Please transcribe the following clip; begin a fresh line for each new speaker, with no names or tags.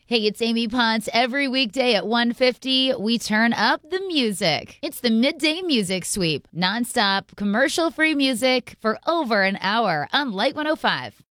Hey, it's Amy Ponce. Every weekday at 1:50, we turn up the music. It's the Midday Music Sweep. Nonstop, commercial-free music for over an hour on Light 105.